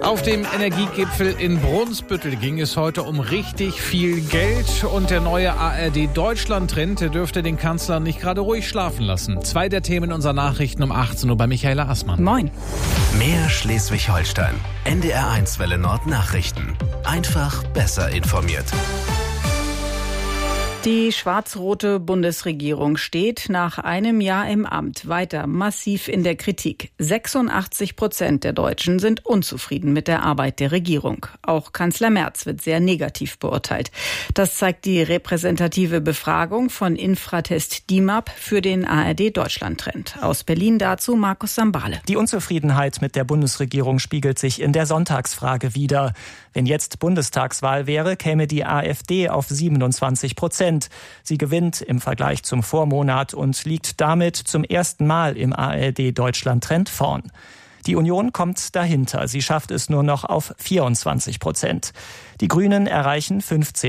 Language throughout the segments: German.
Auf dem Energiegipfel in Brunsbüttel ging es heute um richtig viel Geld und der neue ARD-Deutschland-Trend, der dürfte den Kanzler nicht gerade ruhig schlafen lassen. 2 der Themen unserer Nachrichten um 18 Uhr bei Michaela Assmann. Moin. Mehr Schleswig-Holstein. NDR1 Welle Nord Nachrichten. Einfach besser informiert. Die schwarz-rote Bundesregierung steht nach einem Jahr im Amt weiter massiv in der Kritik. 86% der Deutschen sind unzufrieden mit der Arbeit der Regierung. Auch Kanzler Merz wird sehr negativ beurteilt. Das zeigt die repräsentative Befragung von Infratest DIMAP für den ARD-Deutschland-Trend. Aus Berlin dazu Markus Sambale. Die Unzufriedenheit mit der Bundesregierung spiegelt sich in der Sonntagsfrage wider. Wenn jetzt Bundestagswahl wäre, käme die AfD auf 27%. Sie gewinnt im Vergleich zum Vormonat und liegt damit zum ersten Mal im ARD-Deutschland-Trend vorn. Die Union kommt dahinter. Sie schafft es nur noch auf 24%. Die Grünen erreichen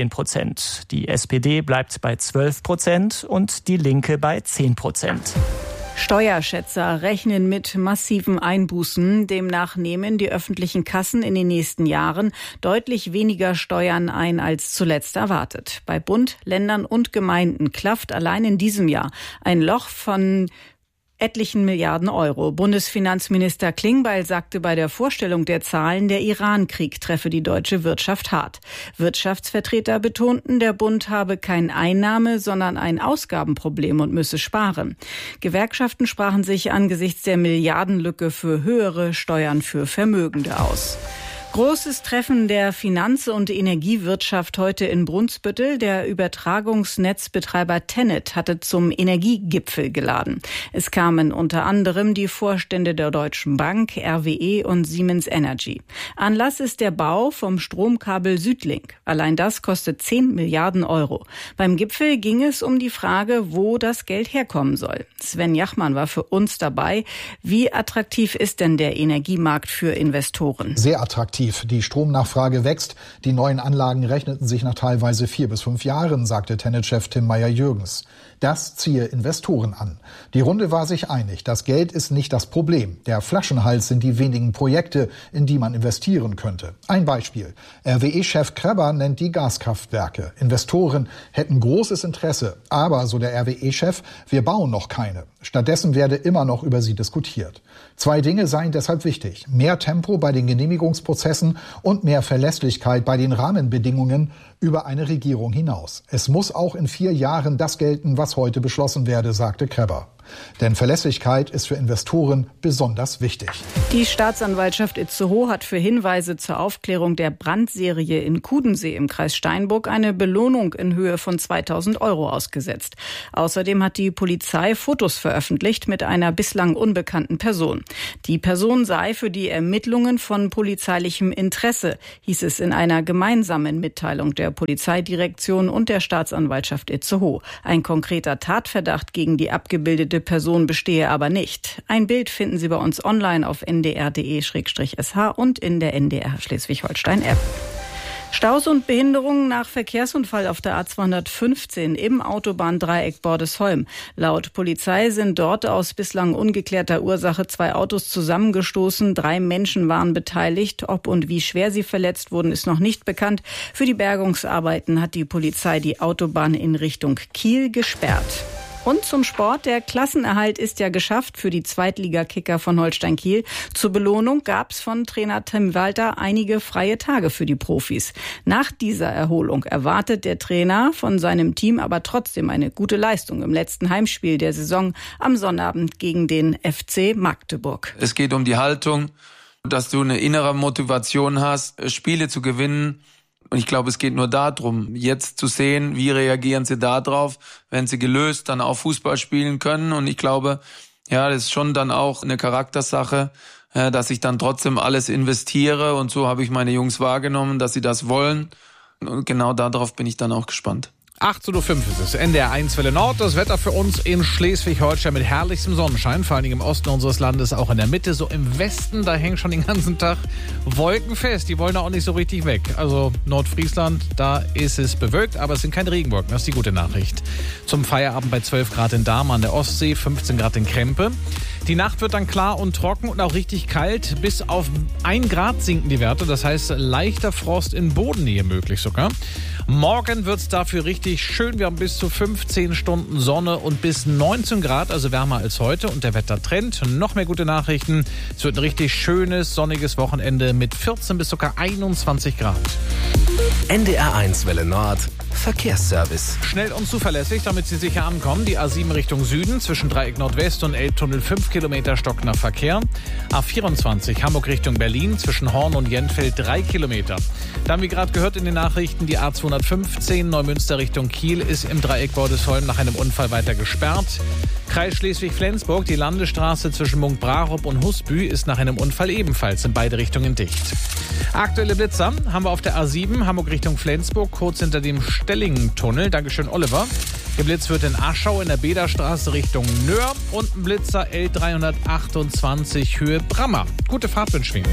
15%. Die SPD bleibt bei 12% und die Linke bei 10%. Steuerschätzer rechnen mit massiven Einbußen. Demnach nehmen die öffentlichen Kassen in den nächsten Jahren deutlich weniger Steuern ein als zuletzt erwartet. Bei Bund, Ländern und Gemeinden klafft allein in diesem Jahr ein Loch von etlichen Milliarden Euro. Bundesfinanzminister Klingbeil sagte bei der Vorstellung der Zahlen, der Iran-Krieg treffe die deutsche Wirtschaft hart. Wirtschaftsvertreter betonten, der Bund habe kein Einnahme-, sondern ein Ausgabenproblem und müsse sparen. Gewerkschaften sprachen sich angesichts der Milliardenlücke für höhere Steuern für Vermögende aus. Großes Treffen der Finanz- und Energiewirtschaft heute in Brunsbüttel. Der Übertragungsnetzbetreiber TenneT hatte zum Energiegipfel geladen. Es kamen unter anderem die Vorstände der Deutschen Bank, RWE und Siemens Energy. Anlass ist der Bau vom Stromkabel Südlink. Allein das kostet 10 Milliarden Euro. Beim Gipfel ging es um die Frage, wo das Geld herkommen soll. Sven Jachmann war für uns dabei. Wie attraktiv ist denn der Energiemarkt für Investoren? Sehr attraktiv. Die Stromnachfrage wächst. Die neuen Anlagen rechneten sich nach teilweise 4 bis 5 Jahren, sagte TenneT-Chef Tim Meyer-Jürgens. Das ziehe Investoren an. Die Runde war sich einig, das Geld ist nicht das Problem. Der Flaschenhals sind die wenigen Projekte, in die man investieren könnte. Ein Beispiel. RWE-Chef Kreber nennt die Gaskraftwerke. Investoren hätten großes Interesse, aber, so der RWE-Chef, wir bauen noch keine. Stattdessen werde immer noch über sie diskutiert. 2 Dinge seien deshalb wichtig. Mehr Tempo bei den Genehmigungsprozessen und mehr Verlässlichkeit bei den Rahmenbedingungen über eine Regierung hinaus. Es muss auch in 4 Jahren das gelten, was heute beschlossen werde, sagte Kreber. Denn Verlässlichkeit ist für Investoren besonders wichtig. Die Staatsanwaltschaft Itzehoe hat für Hinweise zur Aufklärung der Brandserie in Kudensee im Kreis Steinburg eine Belohnung in Höhe von 2.000 Euro ausgesetzt. Außerdem hat die Polizei Fotos veröffentlicht mit einer bislang unbekannten Person. Die Person sei für die Ermittlungen von polizeilichem Interesse, hieß es in einer gemeinsamen Mitteilung der Polizeidirektion und der Staatsanwaltschaft Itzehoe. Ein konkreter Tatverdacht gegen die abgebildete Person bestehe aber nicht. Ein Bild finden Sie bei uns online auf ndr.de/sh und in der NDR Schleswig-Holstein-App. Staus und Behinderungen nach Verkehrsunfall auf der A215 im Autobahndreieck Bordesholm. Laut Polizei sind dort aus bislang ungeklärter Ursache 2 Autos zusammengestoßen. 3 Menschen waren beteiligt. Ob und wie schwer sie verletzt wurden, ist noch nicht bekannt. Für die Bergungsarbeiten hat die Polizei die Autobahn in Richtung Kiel gesperrt. Und zum Sport. Der Klassenerhalt ist ja geschafft für die Zweitligakicker von Holstein Kiel. Zur Belohnung gab es von Trainer Tim Walter einige freie Tage für die Profis. Nach dieser Erholung erwartet der Trainer von seinem Team aber trotzdem eine gute Leistung im letzten Heimspiel der Saison am Sonnabend gegen den FC Magdeburg. Es geht um die Haltung, dass du eine innere Motivation hast, Spiele zu gewinnen. Und ich glaube, es geht nur darum, jetzt zu sehen, wie reagieren sie da drauf, wenn sie gelöst dann auch Fußball spielen können. Und ich glaube, ja, das ist schon dann auch eine Charaktersache, dass ich dann trotzdem alles investiere. Und so habe ich meine Jungs wahrgenommen, dass sie das wollen. Und genau darauf bin ich dann auch gespannt. 18.05 Uhr ist es, NDR 1 Welle Nord. Das Wetter für uns in Schleswig-Holstein mit herrlichstem Sonnenschein, vor allem im Osten unseres Landes, auch in der Mitte. So im Westen, da hängen schon den ganzen Tag Wolken fest. Die wollen auch nicht so richtig weg. Also Nordfriesland, da ist es bewölkt, aber es sind keine Regenwolken. Das ist die gute Nachricht. Zum Feierabend bei 12 Grad in Dahmen an der Ostsee, 15 Grad in Krempe. Die Nacht wird dann klar und trocken und auch richtig kalt. Bis auf 1 Grad sinken die Werte. Das heißt, leichter Frost in Bodennähe möglich sogar. Morgen wird es dafür richtig schön. Wir haben bis zu 15 Stunden Sonne und bis 19 Grad, also wärmer als heute. Und der Wettertrend, noch mehr gute Nachrichten. Es wird ein richtig schönes, sonniges Wochenende mit 14 bis sogar 21 Grad. NDR 1 Welle Nord, Verkehrsservice. Schnell und zuverlässig, damit Sie sicher ankommen. Die A7 Richtung Süden zwischen Dreieck Nordwest und Elbtunnel 5 Kilometer stockender Verkehr. A24 Hamburg Richtung Berlin zwischen Horn und Jentfeld 3 Kilometer. Da haben wir gerade gehört in den Nachrichten, die A215 Neumünster Richtung Kiel ist im Dreieck Bordesholm nach einem Unfall weiter gesperrt. Kreis Schleswig-Flensburg, die Landesstraße zwischen Munk-Brarup und Husby ist nach einem Unfall ebenfalls in beide Richtungen dicht. Aktuelle Blitzer haben wir auf der A7 Hamburg Richtung Flensburg, kurz hinter dem Stellingen-Tunnel. Dankeschön, Oliver. Geblitzt wird in Aschau in der Bederstraße Richtung Nöhr und ein Blitzer L328 Höhe Brammer. Gute Fahrt wünschen wir.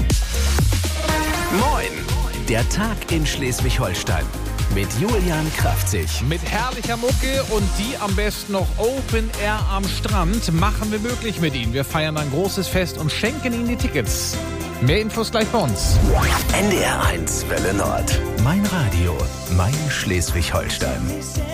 Moin! Der Tag in Schleswig-Holstein mit Julian Kraftzig. Mit herrlicher Mucke und die am besten noch Open Air am Strand machen wir möglich mit Ihnen. Wir feiern ein großes Fest und schenken Ihnen die Tickets. Mehr Infos gleich bei uns. NDR 1 Welle Nord. Mein Radio, mein Schleswig-Holstein.